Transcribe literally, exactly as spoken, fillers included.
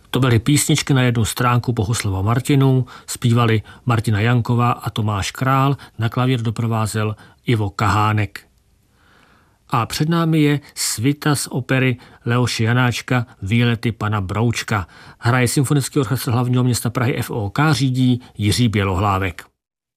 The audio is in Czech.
To byly písničky na jednu stránku Bohuslava Martinů, zpívali Martina Janková a Tomáš Král, na klavír doprovázel Ivo Kahánek. A před námi je svita z opery Leoše Janáčka Výlety pana Broučka. Hraje Symfonický orchestr hlavního města Prahy F O K, řídí Jiří Bělohlávek.